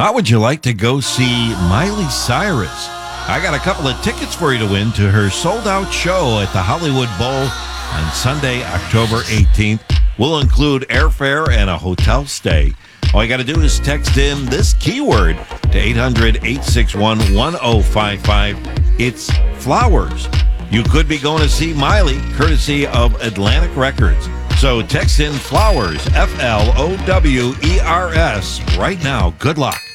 How would you like to go see Miley Cyrus? I got a couple of tickets for you to win to her sold-out show at the Hollywood Bowl on Sunday, October 18th. We'll include airfare and a hotel stay. All you got to do is text in this keyword to 800-861-1055. It's flowers. You could be going to see Miley, courtesy of Atlantic Records. So text in flowers, Flowers, right now. Good luck.